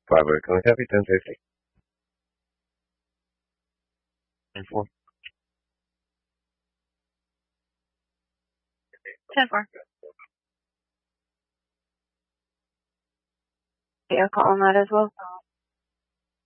5 can I have you 1050? 4. 10-4. You're calling that as well?